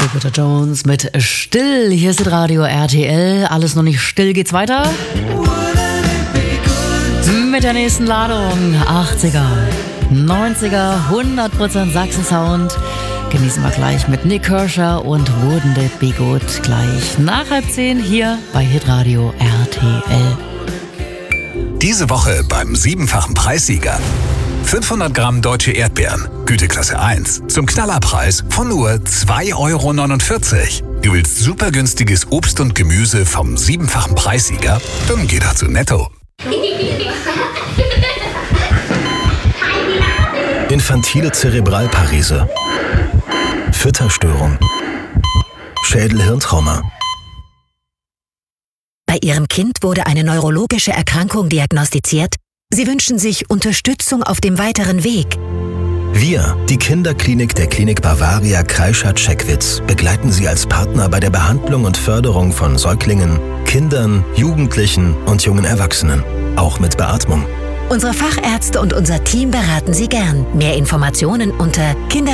Jupiter Jones mit Still. Hier ist das Radio RTL. Alles noch nicht still, geht's weiter. Mit der nächsten Ladung. 80er, 90er, 100% Sachsen-Sound. Genießen wir gleich mit Nik Kershaw und Wouldn't It Be Good gleich nach 9:30 hier bei Hitradio RTL. Diese Woche beim 7-fachen Preissieger. 500 Gramm deutsche Erdbeeren, Güteklasse 1, zum Knallerpreis von nur 2,49 €. Du willst super günstiges Obst und Gemüse vom 7-fachen Preissieger? Dann geh doch zu Netto. Infantile Zerebralparese, Fütterstörung, Schädel-Hirntrauma. Bei Ihrem Kind wurde eine neurologische Erkrankung diagnostiziert. Sie wünschen sich Unterstützung auf dem weiteren Weg. Wir, die Kinderklinik der Klinik Bavaria Kreischath-Checkwitz, begleiten Sie als Partner bei der Behandlung und Förderung von Säuglingen, Kindern, Jugendlichen und jungen Erwachsenen, auch mit Beatmung. Unsere Fachärzte und unser Team beraten Sie gern. Mehr Informationen unter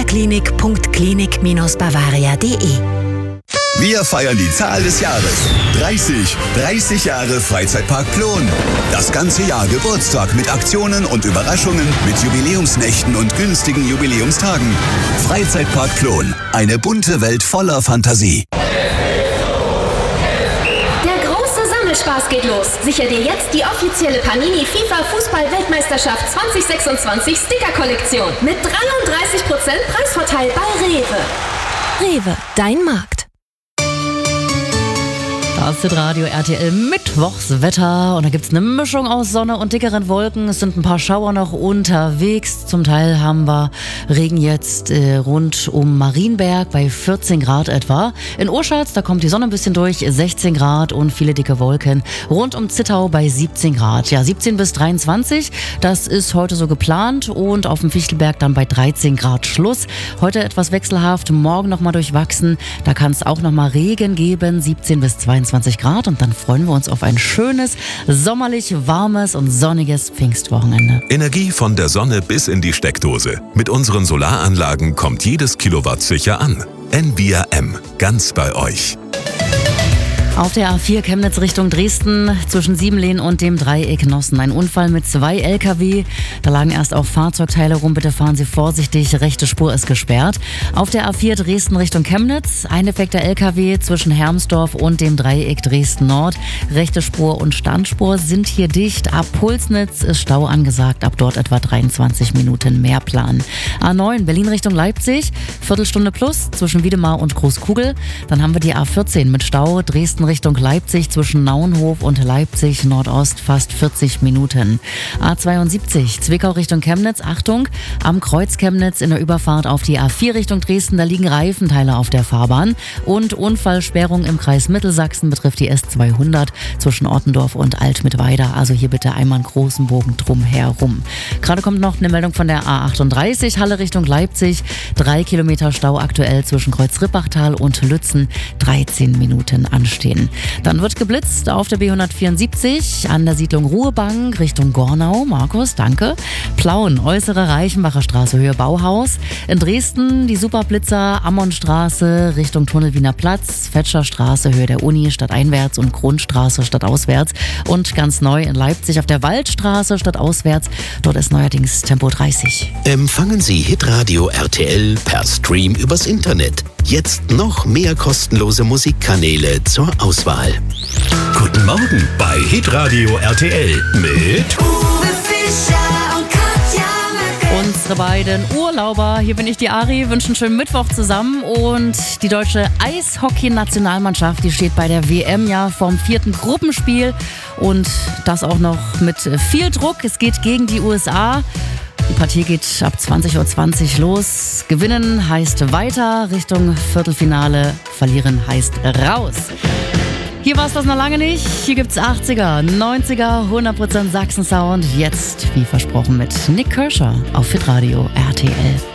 kinderklinik.klinik-bavaria.de. Wir feiern die Zahl des Jahres. 30 Jahre Freizeitpark Plon. Das ganze Jahr Geburtstag mit Aktionen und Überraschungen, mit Jubiläumsnächten und günstigen Jubiläumstagen. Freizeitpark Plon. Eine bunte Welt voller Fantasie. Der große Sammelspaß geht los. Sichere dir jetzt die offizielle Panini FIFA Fußball-Weltmeisterschaft 2026 Sticker-Kollektion. Mit 33% Preisvorteil bei Rewe. Rewe, dein Markt. Das ist Radio RTL Mittwochswetter und da gibt's eine Mischung aus Sonne und dickeren Wolken. Es sind ein paar Schauer noch unterwegs. Zum Teil haben wir Regen jetzt rund um Marienberg bei 14 Grad etwa. In Urschatz, da kommt die Sonne ein bisschen durch, 16 Grad und viele dicke Wolken. Rund um Zittau bei 17 Grad. Ja, 17 bis 23, das ist heute so geplant und auf dem Fichtelberg dann bei 13 Grad Schluss. Heute etwas wechselhaft, morgen nochmal durchwachsen. Da kann es auch nochmal Regen geben, 17 bis 22 Grad und dann freuen wir uns auf ein schönes, sommerlich warmes und sonniges Pfingstwochenende. Energie von der Sonne bis in die Steckdose. Mit unseren Solaranlagen kommt jedes Kilowatt sicher an. Envia M, ganz bei euch. Auf der A4 Chemnitz Richtung Dresden zwischen Siebenlehn und dem Dreieck Nossen. Ein Unfall mit 2 LKW. Da lagen erst auch Fahrzeugteile rum. Bitte fahren Sie vorsichtig. Rechte Spur ist gesperrt. Auf der A4 Dresden Richtung Chemnitz. Ein defekter LKW zwischen Hermsdorf und dem Dreieck Dresden Nord. Rechte Spur und Standspur sind hier dicht. Ab Pulsnitz ist Stau angesagt. Ab dort etwa 23 Minuten mehr Plan. A9 Berlin Richtung Leipzig. Viertelstunde plus zwischen Wiedemar und Großkugel. Dann haben wir die A14 mit Stau. Dresden Richtung Leipzig zwischen Nauenhof und Leipzig Nordost fast 40 Minuten. A72 Zwickau Richtung Chemnitz, Achtung, am Kreuz Chemnitz in der Überfahrt auf die A4 Richtung Dresden, da liegen Reifenteile auf der Fahrbahn und Unfallsperrung im Kreis Mittelsachsen betrifft die S200 zwischen Ottendorf und Altmittweida, also hier bitte einmal einen großen Bogen drum herum. Gerade kommt noch eine Meldung von der A38 Halle Richtung Leipzig, 3 Kilometer Stau aktuell zwischen Kreuz-Rippachtal und Lützen, 13 Minuten anstehen. Dann wird geblitzt auf der B174 an der Siedlung Ruhebank Richtung Gornau. Markus, danke. Plauen, äußere Reichenbacher Straße, Höhe Bauhaus. In Dresden die Superblitzer Ammonstraße Richtung Tunnel Wiener Platz, Fetscherstraße, Höhe der Uni stadteinwärts und Grundstraße stadtauswärts. Und ganz neu in Leipzig auf der Waldstraße stadtauswärts. Dort ist neuerdings Tempo 30. Empfangen Sie Hitradio RTL per Stream übers Internet. Jetzt noch mehr kostenlose Musikkanäle zur Auswahl. Guten Morgen bei Hitradio RTL mit Uwe Fischer und Katja Möcke. Unsere beiden Urlauber, hier bin ich, die Ari, wünschen einen schönen Mittwoch zusammen und die deutsche Eishockey-Nationalmannschaft, die steht bei der WM ja vorm 4. Gruppenspiel und das auch noch mit viel Druck. Es geht gegen die USA. Die Partie geht ab 20:20 Uhr los. Gewinnen heißt weiter Richtung Viertelfinale, verlieren heißt raus. Hier war es das noch lange nicht. Hier gibt's 80er, 90er, 100% Sachsen-Sound. Jetzt, wie versprochen, mit Nik Kershaw auf Hitradio RTL.